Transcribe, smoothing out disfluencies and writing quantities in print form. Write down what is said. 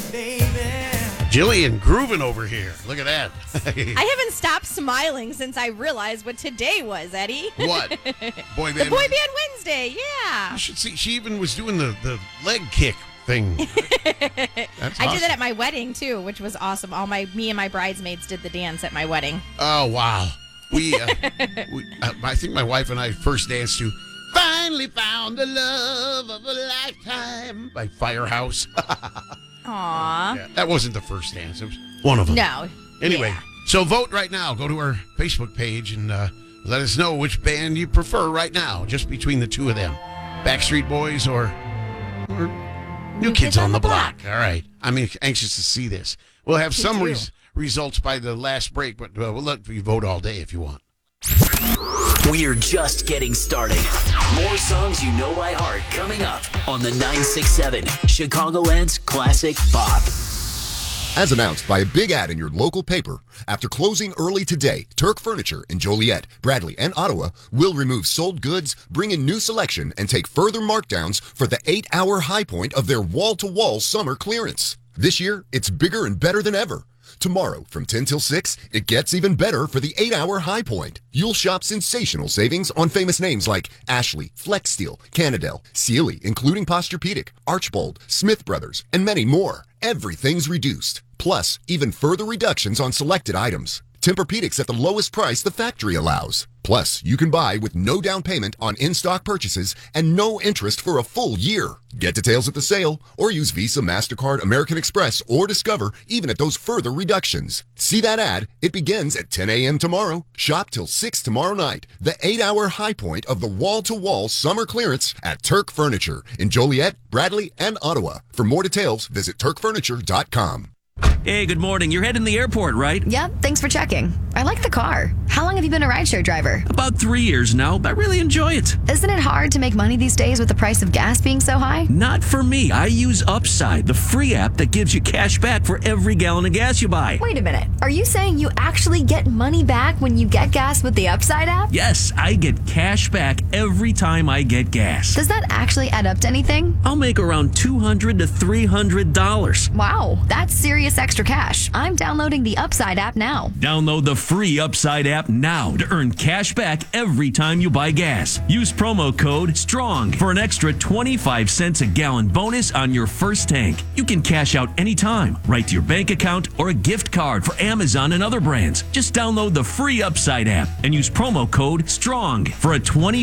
Jillian grooving over here. Look at that. I haven't stopped smiling since I realized what today was, Eddie. What? Boy The Band? Boy Band Wednesday, yeah. You should see. She even was doing the leg kick thing. That's I did that at my wedding, too, which was awesome. Me and my bridesmaids did the dance at my wedding. Oh, wow. I think my wife and I first danced to Finally Found the Love of a Lifetime by Firehouse. Aw. Yeah, that wasn't the first dance. It was one of them. No. Anyway, Yeah. So vote right now. Go to our Facebook page and let us know which band you prefer right now, just between the two of them. Backstreet Boys or New Kids on the Block. All right. I'm anxious to see this. We'll have some results by the last break, but we'll let you vote all day if you want. We're just getting started. More songs you know by heart coming up on the 967 Chicagoland's Classic Pop. As announced by a big ad in your local paper, after closing early today, Turk Furniture in Joliet, Bradley, and Ottawa will remove sold goods, bring in new selection, and take further markdowns for the 8-hour high point of their wall-to-wall summer clearance. This year, it's bigger and better than ever. Tomorrow, from 10 till 6, it gets even better for the 8-hour high point. You'll shop sensational savings on famous names like Ashley, Flex Steel, Canadel, Sealy, including Posturepedic, Archbold, Smith Brothers, and many more. Everything's reduced. Plus, even further reductions on selected items. Tempur-Pedics at the lowest price the factory allows. Plus, you can buy with no down payment on in-stock purchases and no interest for a full year. Get details at the sale or use Visa, MasterCard, American Express, or Discover even at those further reductions. See that ad? It begins at 10 a.m. tomorrow. Shop till 6 tomorrow night. The 8-hour high point of the wall-to-wall summer clearance at Turk Furniture in Joliet, Bradley, and Ottawa. For more details, visit turkfurniture.com. Hey, good morning. You're heading to the airport, right? Yep, thanks for checking. I like the car. How long have you been a rideshare driver? About 3 years now, but I really enjoy it. Isn't it hard to make money these days with the price of gas being so high? Not for me. I use Upside, the free app that gives you cash back for every gallon of gas you buy. Wait a minute. Are you saying you actually get money back when you get gas with the Upside app? Yes, I get cash back every time I get gas. Does that actually add up to anything? I'll make around $200 to $300. Wow, that's serious extra cash. I'm downloading the Upside app now. Download the free Upside app now to earn cash back every time you buy gas. Use promo code STRONG for an extra 25 cents a gallon bonus on your first tank. You can cash out anytime, right to your bank account or a gift card for Amazon and other brands. Just download the free Upside app and use promo code STRONG for a 20